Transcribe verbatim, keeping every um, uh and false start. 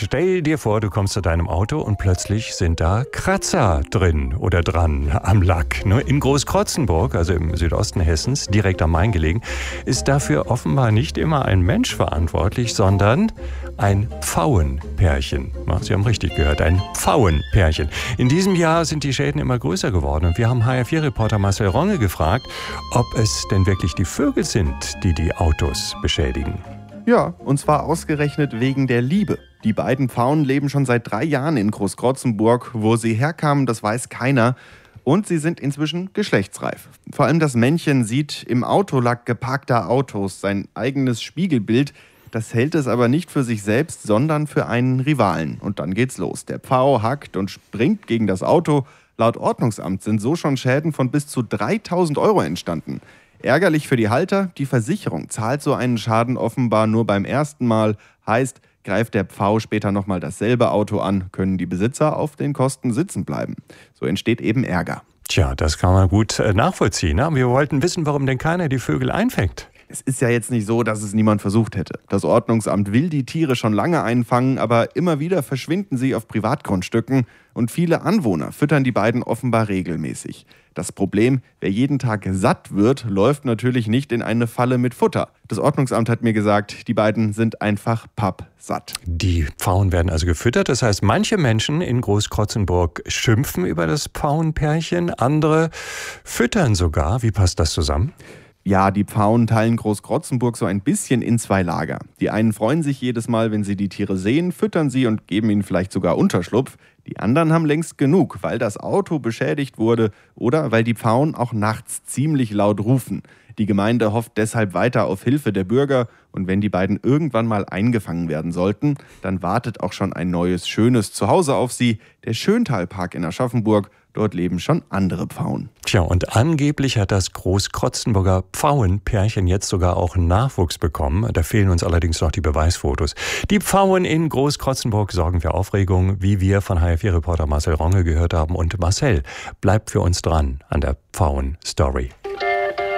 Stell dir vor, du kommst zu deinem Auto und plötzlich sind da Kratzer drin oder dran am Lack. In Großkrotzenburg, also im Südosten Hessens, direkt am Main gelegen, ist dafür offenbar nicht immer ein Mensch verantwortlich, sondern ein Pfauenpärchen. Sie haben richtig gehört, ein Pfauenpärchen. In diesem Jahr sind die Schäden immer größer geworden und wir haben H R vier Reporter Marcel Ronge gefragt, ob es denn wirklich die Vögel sind, die die Autos beschädigen. Ja, und zwar ausgerechnet wegen der Liebe. Die beiden Pfauen leben schon seit drei Jahren in Großkrotzenburg. Wo sie herkamen, das weiß keiner. Und sie sind inzwischen geschlechtsreif. Vor allem das Männchen sieht im Autolack geparkter Autos sein eigenes Spiegelbild. Das hält es aber nicht für sich selbst, sondern für einen Rivalen. Und dann geht's los. Der Pfau hackt und springt gegen das Auto. Laut Ordnungsamt sind so schon Schäden von bis zu dreitausend Euro entstanden. Ärgerlich für die Halter, die Versicherung zahlt so einen Schaden offenbar nur beim ersten Mal. Heißt, greift der Pfau später nochmal dasselbe Auto an, können die Besitzer auf den Kosten sitzen bleiben. So entsteht eben Ärger. Tja, das kann man gut nachvollziehen. Ne? Wir wollten wissen, warum denn keiner die Vögel einfängt. Es ist ja jetzt nicht so, dass es niemand versucht hätte. Das Ordnungsamt will die Tiere schon lange einfangen, aber immer wieder verschwinden sie auf Privatgrundstücken und viele Anwohner füttern die beiden offenbar regelmäßig. Das Problem, wer jeden Tag satt wird, läuft natürlich nicht in eine Falle mit Futter. Das Ordnungsamt hat mir gesagt, die beiden sind einfach pappsatt. Die Pfauen werden also gefüttert. Das heißt, manche Menschen in Großkrotzenburg schimpfen über das Pfauenpärchen, andere füttern sogar. Wie passt das zusammen? Ja, die Pfauen teilen Großkrotzenburg so ein bisschen in zwei Lager. Die einen freuen sich jedes Mal, wenn sie die Tiere sehen, füttern sie und geben ihnen vielleicht sogar Unterschlupf. Die anderen haben längst genug, weil das Auto beschädigt wurde oder weil die Pfauen auch nachts ziemlich laut rufen. Die Gemeinde hofft deshalb weiter auf Hilfe der Bürger und wenn die beiden irgendwann mal eingefangen werden sollten, dann wartet auch schon ein neues, schönes Zuhause auf sie, der Schöntalpark in Aschaffenburg. Dort leben schon andere Pfauen. Tja, und angeblich hat das Großkrotzenburger Pfauenpärchen jetzt sogar auch Nachwuchs bekommen. Da fehlen uns allerdings noch die Beweisfotos. Die Pfauen in Großkrotzenburg sorgen für Aufregung, wie wir von H R vier Reporter Marcel Ronge gehört haben. Und Marcel bleibt für uns dran an der Pfauen-Story.